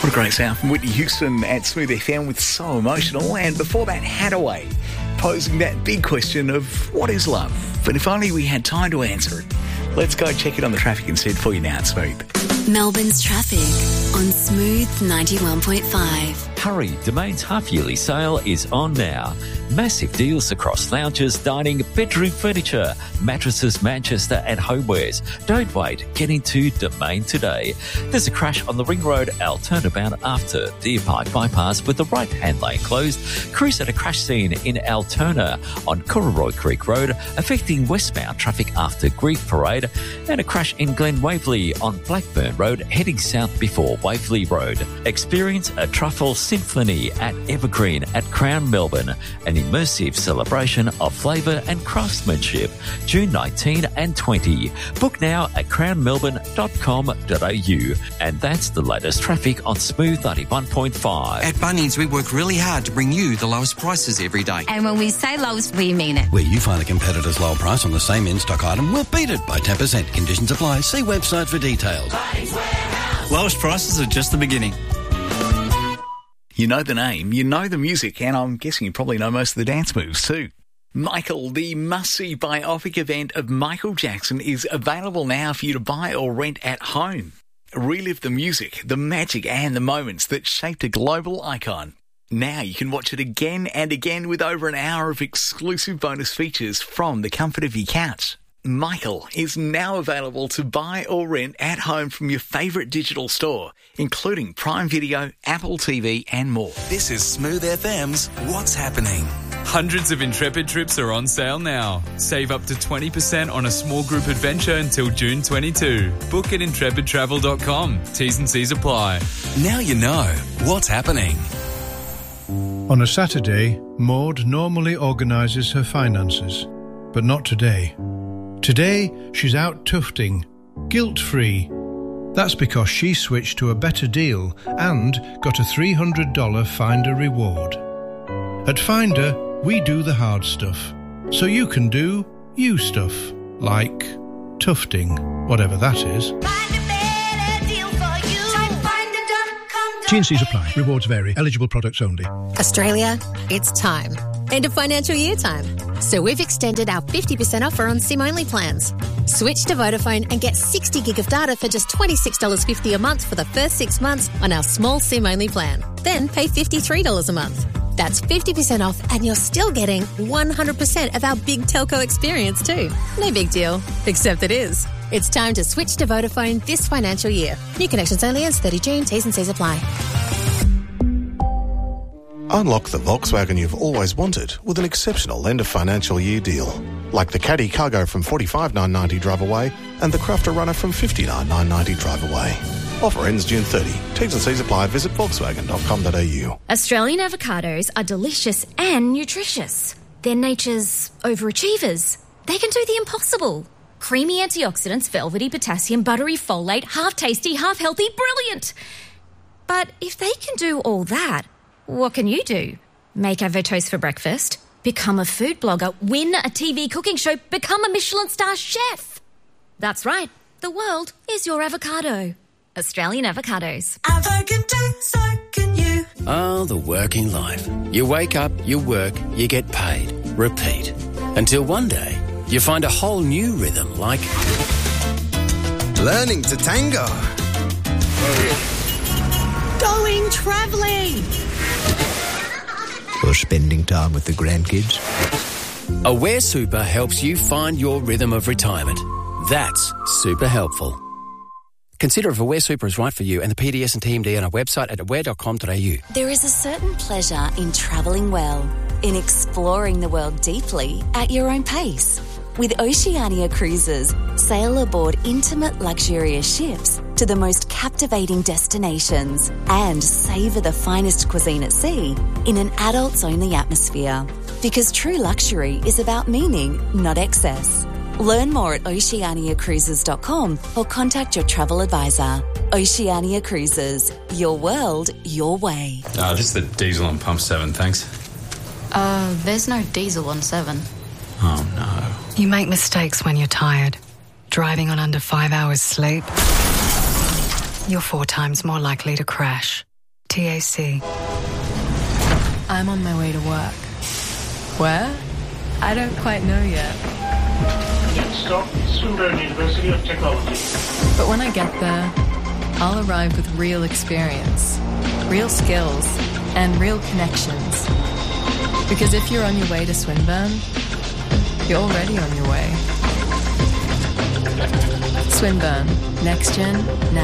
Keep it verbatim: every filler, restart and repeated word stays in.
What a great sound from Whitney Houston at Smooth F M with So Emotional. And before that, Hadaway, posing that big question of what is love? But if only we had time to answer it. Let's go check it on the traffic instead for you now at Smooth. Melbourne's traffic on Smooth ninety-one point five. Hurry, Domain's half-yearly sale is on now. Massive deals across lounges, dining, bedroom furniture, mattresses, Manchester and homewares. Don't wait, get into Domain today. There's a crash on the Ring Road Altona bound after Deer Park bypass with the right-hand lane closed. Crews at a crash scene in Altona on Cooroy Creek Road affecting westbound traffic after Greek Parade, and a crash in Glen Waverley on Blackburn Road heading south before Waverley Road. Experience a truffle symphony at Evergreen at Crown Melbourne, an immersive celebration of flavour and craftsmanship, June nineteenth and twentieth. Book now at crown melbourne dot com dot a u. And that's the latest traffic on Smooth ninety-one point five. At Bunnings, we work really hard to bring you the lowest prices every day. And when we say lowest, we mean it. Where you find a competitor's lower price on the same in-stock item, we'll beat it by ten percent. Conditions apply. See website for details. Lowest prices are just the beginning. You know the name, you know the music, and I'm guessing you probably know most of the dance moves too. Michael, the must-see biopic event of Michael Jackson, is available now for you to buy or rent at home. Relive the music, the magic and the moments that shaped a global icon. Now you can watch it again and again with over an hour of exclusive bonus features from the comfort of your couch. Michael is now available to buy or rent at home from your favourite digital store, including Prime Video, Apple T V and more. This is Smooth F M's What's Happening. Hundreds of Intrepid trips are on sale now. Save up to twenty percent on a small group adventure until June twenty-second. Book at intrepid travel dot com. T's and C's apply. Now you know what's happening. On a Saturday, Maud normally organises her finances, but not today. Today, she's out tufting, guilt-free. That's because she switched to a better deal and got a three hundred dollars Finder reward. At Finder, we do the hard stuff, so you can do you stuff, like tufting, whatever that is. T and C's apply. Rewards vary. Eligible products only. Australia, it's time. End of financial year time. So we've extended our fifty percent offer on SIM-only plans. Switch to Vodafone and get sixty gig of data for just twenty-six dollars fifty a month for the first six months on our small SIM-only plan. Then pay fifty-three dollars a month. That's fifty percent off and you're still getting one hundred percent of our big telco experience too. No big deal, except it is. It's time to switch to Vodafone this financial year. New connections only ends thirtieth of June. T's and C's apply. Unlock the Volkswagen you've always wanted with an exceptional end of financial year deal. Like the Caddy Cargo from forty-five thousand nine hundred ninety drive away and the Crafter Runner from fifty-nine thousand nine hundred ninety drive away. Offer ends June thirtieth. T's and C's apply. Visit volkswagen dot com dot a u. Australian avocados are delicious and nutritious. They're nature's overachievers. They can do the impossible. Creamy antioxidants, velvety potassium, buttery folate, half tasty, half healthy, brilliant. But if they can do all that, what can you do? Make avotoast for breakfast, become a food blogger, win a T V cooking show, become a Michelin star chef. That's right, the world is your avocado. Australian avocados. Avocado, so can you. Oh, the working life. You wake up, you work, you get paid. Repeat. Until one day, you find a whole new rhythm like... learning to tango. Going travelling. Or spending time with the grandkids. Aware Super helps you find your rhythm of retirement. That's super helpful. Consider if Aware Super is right for you and the P D S and T M D on our website at aware dot com dot a u. There is a certain pleasure in travelling well, in exploring the world deeply at your own pace. With Oceania Cruises, sail aboard intimate, luxurious ships to the most captivating destinations and savour the finest cuisine at sea in an adults-only atmosphere. Because true luxury is about meaning, not excess. Learn more at oceania cruises dot com or contact your travel advisor. Oceania Cruises, your world, your way. Uh, this is the diesel on pump seven, thanks. Uh, there's no diesel on seven. Oh, no. You make mistakes when you're tired. Driving on under five hours sleep, you're four times more likely to crash. T A C. I'm on my way to work. Where? I don't quite know yet. Next stop, Swinburne University of Technology. But when I get there, I'll arrive with real experience, real skills, and real connections. Because if you're on your way to Swinburne, you're already on your way. Swinburne. Next Gen, now.